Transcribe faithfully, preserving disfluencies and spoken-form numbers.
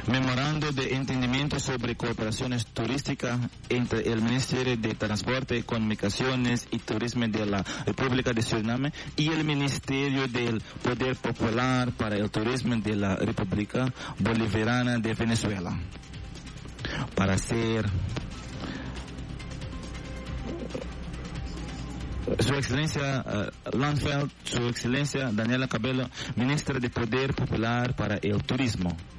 Memorando de entendimiento sobre cooperaciones turísticas entre el Ministerio de Transporte, Comunicaciones y Turismo de la República de Suriname y el Ministerio del Poder Popular para el Turismo de la República Bolivariana de Venezuela. Para hacer Su Excelencia uh, Lanfeld, Su Excelencia Daniela Cabello, Ministra de Poder Popular para el Turismo.